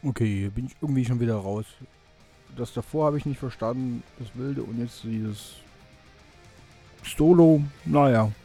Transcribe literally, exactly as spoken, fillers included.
Okay, hier bin ich irgendwie schon wieder raus. Das davor habe ich nicht verstanden, das Wilde und jetzt dieses Stolo. Naja,